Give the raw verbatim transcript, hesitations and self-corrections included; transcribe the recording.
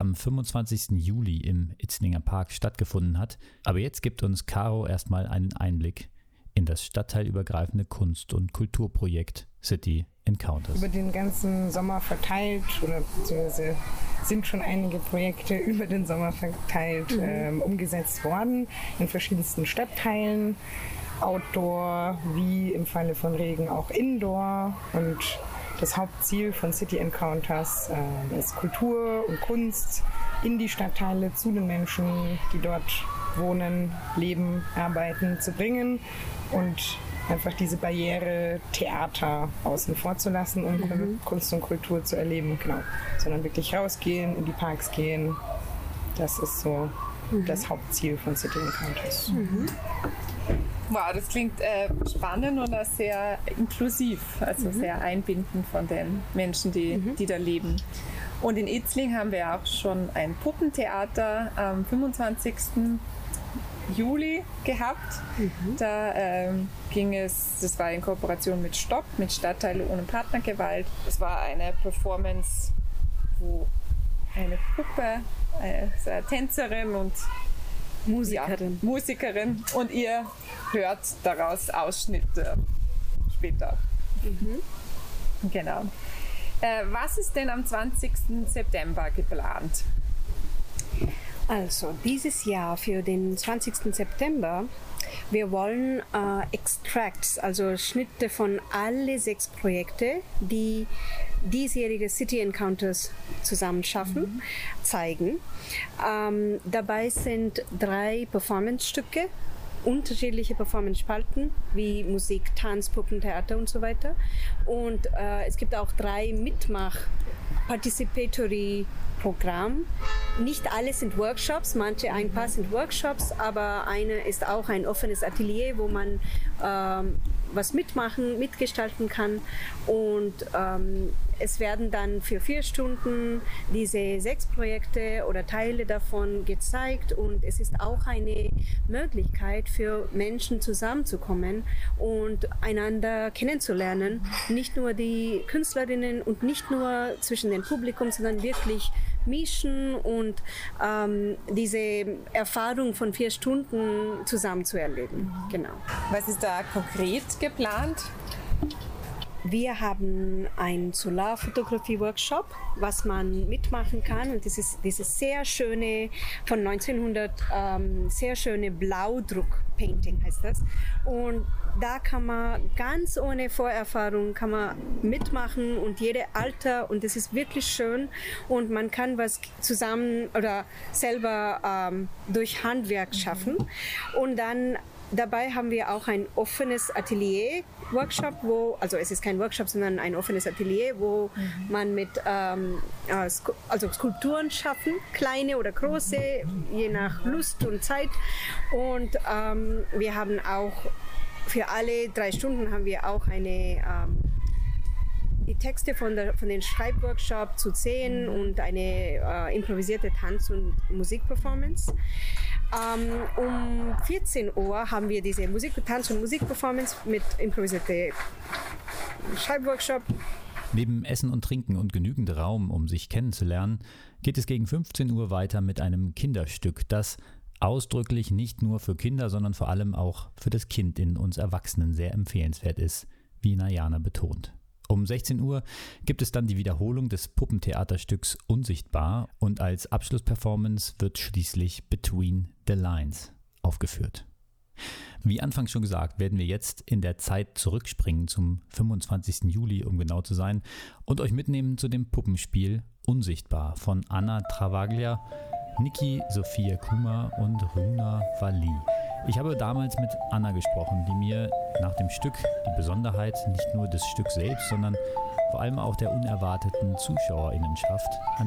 am fünfundzwanzigsten Juli im Itzlinger Park stattgefunden hat. Aber jetzt gibt uns Caro erstmal einen Einblick in das stadtteilübergreifende Kunst- und Kulturprojekt City Encounters. Über den ganzen Sommer verteilt, oder beziehungsweise sind schon einige Projekte über den Sommer verteilt mhm. ähm, umgesetzt worden in verschiedensten Stadtteilen. Outdoor, wie im Falle von Regen auch Indoor. Und das Hauptziel von City Encounters äh, ist Kultur und Kunst in die Stadtteile zu den Menschen, die dort wohnen, leben, arbeiten, zu bringen und einfach diese Barriere Theater außen vor zu lassen, um mhm. Kunst und Kultur zu erleben, genau. Sondern wirklich rausgehen, in die Parks gehen. Das ist so mhm. das Hauptziel von City Encounters. Mhm. Wow, das klingt äh, spannend und auch sehr inklusiv, also mhm. sehr einbindend von den Menschen, die, mhm. die da leben. Und in Itzling haben wir auch schon ein Puppentheater am fünfundzwanzigsten Juli gehabt. Mhm. Da ähm, ging es, das war in Kooperation mit Stopp, mit Stadtteile ohne Partnergewalt. Es war eine Performance, wo eine Puppe, eine, eine Tänzerin und Musikerin. Ja, Musikerin und ihr hört daraus Ausschnitte später. Mhm. Genau. Äh, was ist denn am zwanzigsten September geplant? Also dieses Jahr für den zwanzigsten September, wir wollen äh, Extracts, also Schnitte von alle sechs Projekte, die diesjährige City Encounters zusammen schaffen, mhm. zeigen. Ähm, dabei sind drei Performance-Stücke, unterschiedliche Performance-Spalten wie Musik, Tanz, Puppentheater und so weiter. Und äh, es gibt auch drei Mitmach-Participatory-Programm. Nicht alle sind Workshops, manche ein paar sind Workshops, aber eine ist auch ein offenes Atelier, wo man ähm, was mitmachen, mitgestalten kann. Und ähm, es werden dann für vier Stunden diese sechs Projekte oder Teile davon gezeigt und es ist auch eine Möglichkeit für Menschen zusammenzukommen und einander kennenzulernen. Nicht nur die Künstlerinnen und nicht nur zwischen dem Publikum, sondern wirklich mischen und ähm, diese Erfahrung von vier Stunden zusammen zu erleben. Genau. Was ist da konkret geplant? Wir haben einen Solarfotografie-Workshop, was man mitmachen kann. Und das ist dieses sehr schöne, von neunzehnhundert, ähm, sehr schöne Blaudruck-Painting heißt das. Und da kann man ganz ohne Vorerfahrung kann man mitmachen und jede Alter. Und das ist wirklich schön. Und man kann was zusammen oder selber ähm, durch Handwerk schaffen. Und dann dabei haben wir auch ein offenes Atelier-Workshop, wo, also es ist kein Workshop, sondern ein offenes Atelier, wo mhm. man mit ähm, also Skulpturen schaffen, kleine oder große, je nach Lust und Zeit. Und ähm, wir haben auch, für alle drei Stunden haben wir auch eine ähm, die Texte von, der, von den Schreibworkshop zu sehen mhm. und eine äh, improvisierte Tanz- und Musikperformance. Ähm, um vierzehn Uhr haben wir diese Musik, Tanz- und Musikperformance mit improvisiertem Schreibworkshop. Neben Essen und Trinken und genügend Raum, um sich kennenzulernen, geht es gegen fünfzehn Uhr weiter mit einem Kinderstück, das ausdrücklich nicht nur für Kinder, sondern vor allem auch für das Kind in uns Erwachsenen sehr empfehlenswert ist, wie Narjana betont. Um sechzehn Uhr gibt es dann die Wiederholung des Puppentheaterstücks Unsichtbar und als Abschlussperformance wird schließlich Between the Lines aufgeführt. Wie anfangs schon gesagt, werden wir jetzt in der Zeit zurückspringen zum fünfundzwanzigsten Juli, um genau zu sein, und euch mitnehmen zu dem Puppenspiel Unsichtbar von Anna Travaglia, Niki Sophia Kuma und Runa Valli. Ich habe damals mit Anna gesprochen, die mir nach dem Stück die Besonderheit nicht nur des Stücks selbst, sondern vor allem auch der unerwarteten ZuschauerInnenschaft ans